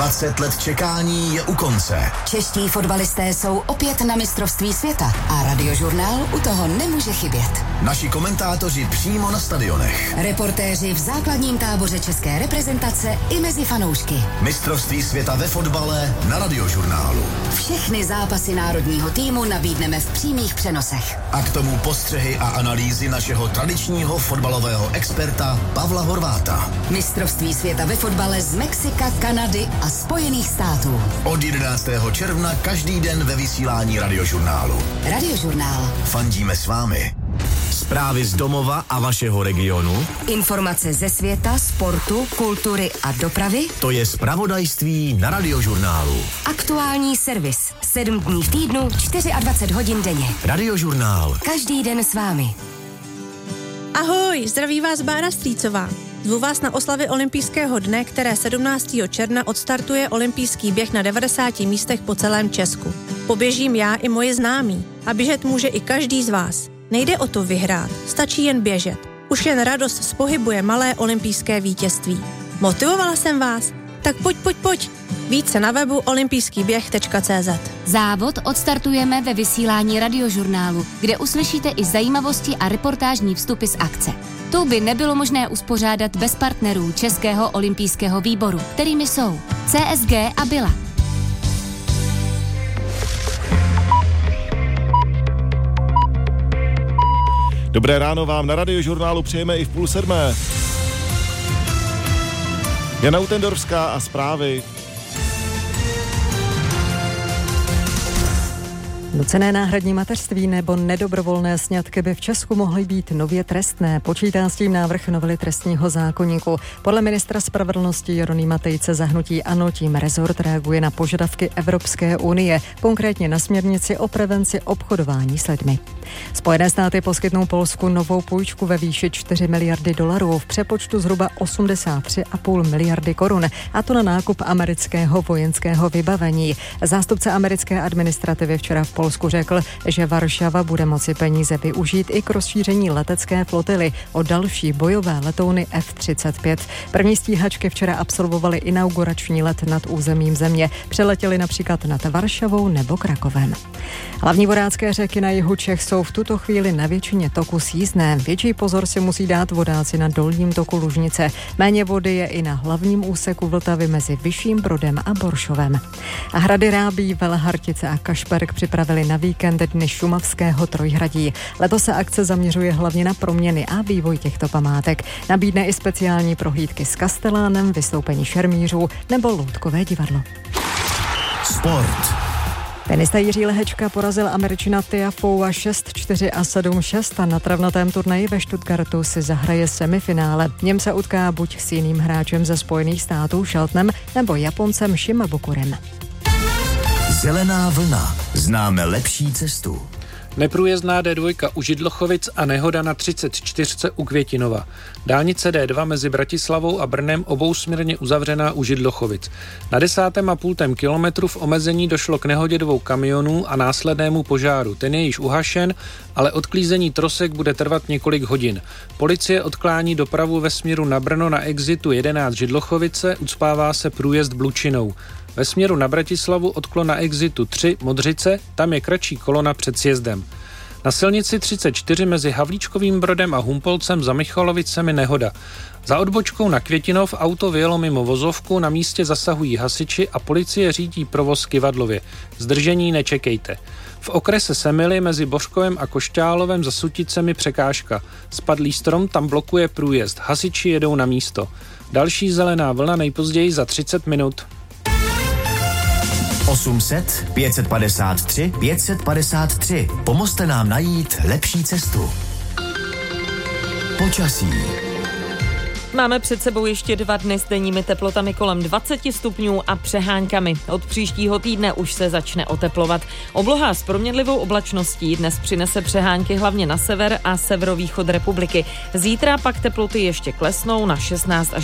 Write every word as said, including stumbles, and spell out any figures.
dvacet let čekání je u konce. Čeští fotbalisté jsou opět na mistrovství světa a Radiožurnál u toho nemůže chybět. Naši komentátoři přímo na stadionech. Reportéři v základním táboře české reprezentace i mezi fanoušky. Mistrovství světa ve fotbale na Radiožurnálu. Všechny zápasy národního týmu nabídneme v přímých přenosech. A k tomu postřehy a analýzy našeho tradičního fotbalového experta Pavla Horváta. Mistrovství světa ve fotbale z Mexika, Kanady a Spojených států. Od jedenáctého června každý den ve vysílání Radiožurnálu. Radiožurnál. Fandíme s vámi. Zprávy z domova a vašeho regionu. Informace ze světa, sportu, kultury a dopravy. To je zpravodajství na Radiožurnálu. Aktuální servis. Sedm dní v týdnu, dvacet čtyři hodin denně. Radiožurnál. Každý den s vámi. Ahoj, zdraví vás Bára Strýcová. Zvu vás na oslavy olympijského dne, které sedmnáctého června odstartuje olympijský běh na devadesáti místech po celém Česku. Poběžím já i moji známí a běžet může i každý z vás. Nejde o to vyhrát, stačí jen běžet. Už jen radost z pohybu je malé olympijské vítězství. Motivovala jsem vás? Tak pojď, pojď, pojď. Více na webu olympijský běh tečka cé zet. Závod odstartujeme ve vysílání Radiožurnálu, kde uslyšíte i zajímavosti a reportážní vstupy z akce. To by nebylo možné uspořádat bez partnerů Českého olympijského výboru, kterými jsou C S G a Bila. Dobré ráno vám na Radiožurnálu přejeme i v půl sedmé. Jana Utendorská a zprávy. Nucené náhradní mateřství nebo nedobrovolné sňatky by v Česku mohly být nově trestné. Počítá s tím návrh novely trestního zákoníku. Podle ministra spravedlnosti Jeronýma Tejce za hnutí ANO tím rezort reaguje na požadavky Evropské unie, konkrétně na směrnici o prevenci obchodování s lidmi. Spojené státy poskytnou Polsku novou půjčku ve výši čtyři miliardy dolarů, v přepočtu zhruba osmdesát tři a půl miliardy korun, a to na nákup amerického vojenského vybavení. Zástupce americké administrativy včera v Polsku řekl, že Varšava bude moci peníze využít i k rozšíření letecké flotily o další bojové letouny F třicet pět. První stíhačky včera absolvovaly inaugurační let nad územím země. Přeletěly například nad Varšavou nebo Krakovem. Hlavní vodácké řeky na jihu Čech jsou v tuto chvíli na většině toku sjízdné. Větší pozor si musí dát vodáci na dolním toku Lužnice. Méně vody je i na hlavním úseku Vltavy mezi Vyšším Brodem a Boršovem. A Hrady Rábí, Velhartice a Kašperk připravili na víkend Dny šumavského trojhradí. Letos se akce zaměřuje hlavně na proměny a vývoj těchto památek. Nabídne i speciální prohlídky s kastelánem, vystoupení šermířů nebo loutkové divadlo. Sport. Tenista Jiří Lehečka porazil Američana Tiafoua šest čtyři a sedm šest a na travnatém turnaji ve Stuttgartu si zahraje semifinále. V něm se utká buď s jiným hráčem ze Spojených států Sheltonem nebo Japoncem Shimabukurem. Zelená vlna. Známe lepší cestu. Neprůjezdná D dva u Židlochovic a nehoda na třicet čtyřce u Květinova. Dálnice D dva mezi Bratislavou a Brnem obousměrně uzavřená u Židlochovic. Na desátém a půltém kilometru v omezení došlo k nehodě dvou kamionů a následnému požáru. Ten je již uhašen, ale odklízení trosek bude trvat několik hodin. Policie odklání dopravu ve směru na Brno na exitu jedenáct Židlochovice, ucpává se průjezd Blučinou. Ve směru na Bratislavu odklon na exitu tři Modřice, tam je kratší kolona před sjezdem. Na silnici třicet čtyři mezi Havlíčkovým Brodem a Humpolcem za Michalovicemi nehoda. Za odbočkou na Květinov auto vyjelo mimo vozovku, na místě zasahují hasiči a policie řídí provoz Kyvadlově. Zdržení nečekejte. V okrese Semily mezi Bořkovem a Košťálovem za Suticemi překážka. Spadlý strom tam blokuje průjezd. Hasiči jedou na místo. Další zelená vlna nejpozději za třicet minut. osm set, pět set padesát tři, pět set padesát tři. Pomozte nám najít lepší cestu. Počasí. Máme před sebou ještě dva dny s denními teplotami kolem dvacet stupňů a přeháňkami. Od příštího týdne už se začne oteplovat. Obloha s proměnlivou oblačností dnes přinese přehánky hlavně na sever a severovýchod republiky. Zítra pak teploty ještě klesnou na šestnáct až